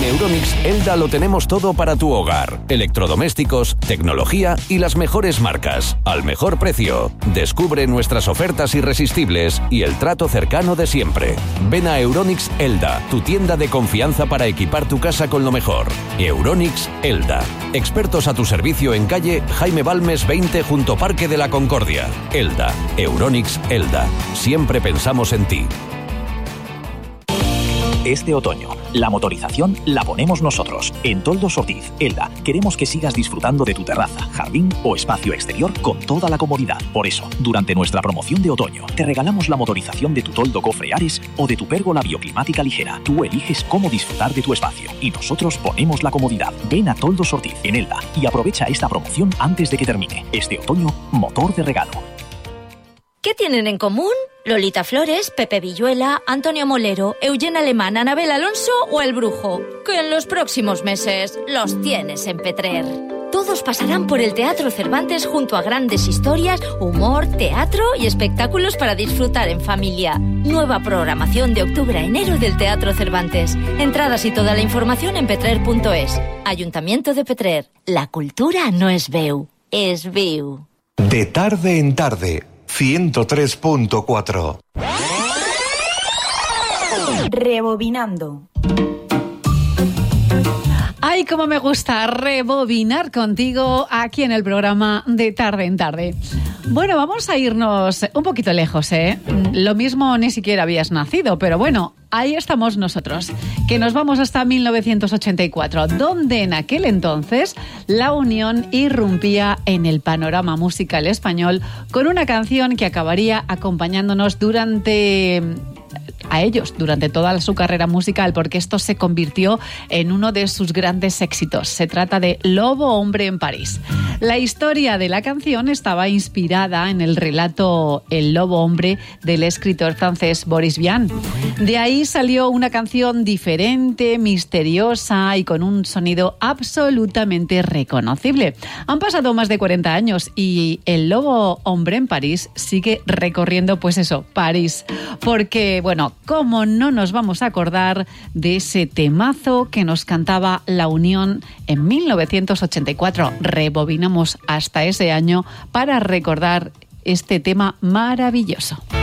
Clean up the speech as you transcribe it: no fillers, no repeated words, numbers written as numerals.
Euronics Elda lo tenemos todo para tu hogar. Electrodomésticos, tecnología y las mejores marcas. Al mejor precio. Descubre nuestras ofertas irresistibles y el trato cercano de siempre. Ven a Euronics Elda, tu tienda de confianza para equipar tu casa con lo mejor. Euronics Elda. Expertos a tu servicio en calle Jaime Balmes 20 junto Parque de la Concordia. Elda. Euronics Elda. Siempre pensamos en ti. Este otoño, la motorización la ponemos nosotros. En Toldos Ortiz, Elda, queremos que sigas disfrutando de tu terraza, jardín o espacio exterior con toda la comodidad. Por eso, durante nuestra promoción de otoño, te regalamos la motorización de tu toldo cofre Ares o de tu pérgola bioclimática ligera. Tú eliges cómo disfrutar de tu espacio y nosotros ponemos la comodidad. Ven a Toldos Ortiz, en Elda, y aprovecha esta promoción antes de que termine. Este otoño, motor de regalo. ¿Qué tienen en común? Lolita Flores, Pepe Villuela, Antonio Molero, Eugen Alemán, Anabel Alonso o El Brujo. Que en los próximos meses los tienes en Petrer. Todos pasarán por el Teatro Cervantes junto a grandes historias, humor, teatro y espectáculos para disfrutar en familia. Nueva programación de octubre a enero del Teatro Cervantes. Entradas y toda la información en petrer.es. Ayuntamiento de Petrer. La cultura no es veu, es viu. De tarde en tarde. 103.4. Rebobinando. Ay, cómo me gusta rebobinar contigo aquí en el programa de Tarde en Tarde. Bueno, vamos a irnos un poquito lejos, ¿eh? Lo mismo ni siquiera habías nacido, pero bueno, ahí estamos nosotros, que nos vamos hasta 1984, donde en aquel entonces la Unión irrumpía en el panorama musical español con una canción que acabaría acompañándonos durante toda su carrera musical, porque esto se convirtió en uno de sus grandes éxitos. Se trata de Lobo Hombre en París. La historia de la canción estaba inspirada en el relato El Lobo Hombre del escritor francés Boris Vian. De ahí salió una canción diferente, misteriosa y con un sonido absolutamente reconocible. Han pasado más de 40 años y El Lobo Hombre en París sigue recorriendo, pues eso, París. Porque, bueno, ¿cómo no nos vamos a acordar de ese temazo que nos cantaba La Unión en 1984? Rebobinamos hasta ese año para recordar este tema maravilloso.